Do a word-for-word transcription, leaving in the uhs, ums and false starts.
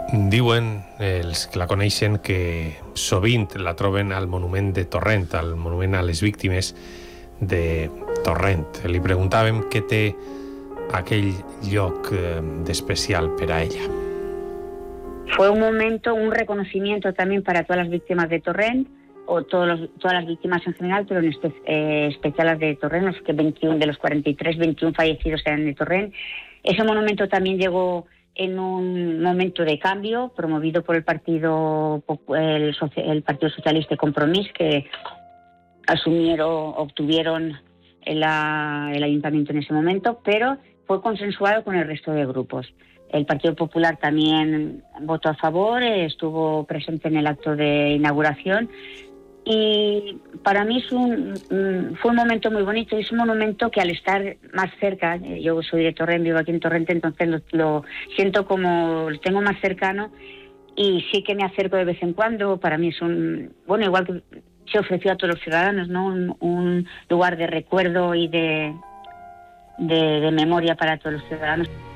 Diuen els que la coneixen que sovint la troben al monument de Torrent, al monument a les víctimes de Torrent. Li preguntàvem què té aquell lloc d'especial per a ella. Fue un momento, un reconocimiento también para todas las víctimas de Torrent, o todos los, todas las víctimas en general, pero en espe eh, especial las de Torrent, los que veintiuno de los cuarenta y tres, veintiuno fallecidos eran de Torrent. Ese monumento también llegó en un momento de cambio, promovido por el Partido el, el Partido Socialista y Compromís, que asumieron, obtuvieron la, el ayuntamiento en ese momento, pero fue consensuado con el resto de grupos. El Partido Popular también votó a favor, estuvo presente en el acto de inauguración, y para mí es un, fue un momento muy bonito. Es un monumento que al estar más cerca, yo soy de Torrent, vivo aquí en Torrent, entonces lo, lo siento como lo tengo más cercano, y sí que me acerco de vez en cuando. Para mí es un, bueno, igual que se ofreció a todos los ciudadanos, ¿no? Un, un lugar de recuerdo y de, de, de memoria para todos los ciudadanos.